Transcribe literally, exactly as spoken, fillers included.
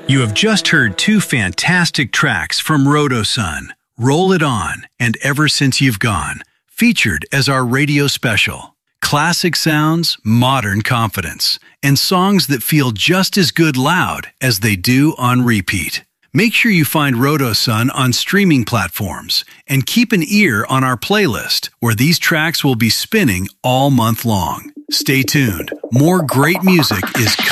You have just heard two fantastic tracks from Rotosun, Roll It On and Ever Since You've Gone, featured as our radio special. Classic sounds, modern confidence, and songs that feel just as good loud as they do on repeat. Make sure you find Rotosun on streaming platforms and keep an ear on our playlist where these tracks will be spinning all month long. Stay tuned. More great music is coming.